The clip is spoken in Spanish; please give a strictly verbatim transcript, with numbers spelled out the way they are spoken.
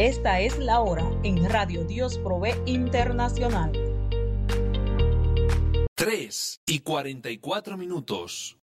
Esta es la hora en Radio Dios Provee Internacional. tres y cuarenta y cuatro minutos.